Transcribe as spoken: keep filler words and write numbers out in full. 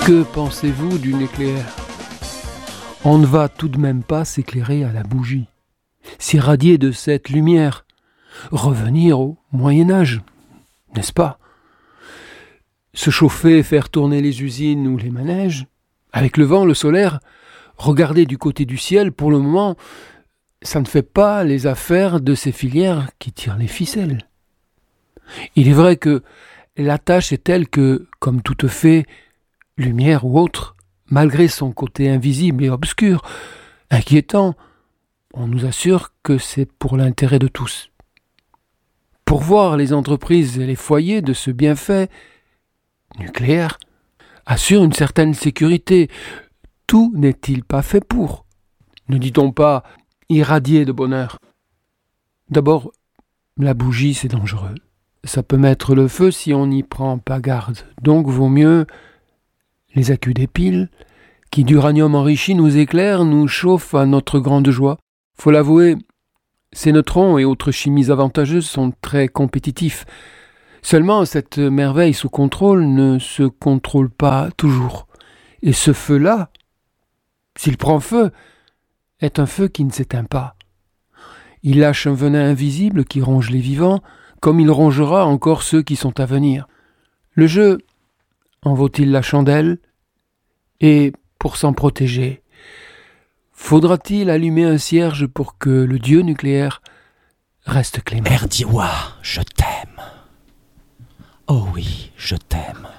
Que pensez-vous du nucléaire ? On ne va tout de même pas s'éclairer à la bougie, s'irradier de cette lumière, revenir au Moyen-Âge, n'est-ce pas ? Se chauffer, faire tourner les usines ou les manèges, avec le vent, le solaire, regarder du côté du ciel, pour le moment, ça ne fait pas les affaires de ces filières qui tirent les ficelles. Il est vrai que la tâche est telle que, comme tout fait, lumière ou autre, malgré son côté invisible et obscur, inquiétant, on nous assure que c'est pour l'intérêt de tous. Pourvoir les entreprises et les foyers de ce bienfait nucléaire assure une certaine sécurité. Tout n'est-il pas fait pour ? Ne dit-on pas irradier de bonheur ? D'abord, la bougie, c'est dangereux. Ça peut mettre le feu si on n'y prend pas garde. Donc, vaut mieux les accus des piles, qui d'uranium enrichi nous éclairent, nous chauffent à notre grande joie. Faut l'avouer, ces neutrons et autres chimies avantageuses sont très compétitifs. Seulement, cette merveille sous contrôle ne se contrôle pas toujours. Et ce feu-là, s'il prend feu, est un feu qui ne s'éteint pas. Il lâche un venin invisible qui ronge les vivants, comme il rongera encore ceux qui sont à venir. Le jeu en vaut-il la chandelle ? Et pour s'en protéger, faudra-t-il allumer un cierge pour que le dieu nucléaire reste clément ? Erdiwa, je t'aime. Oh oui, je t'aime.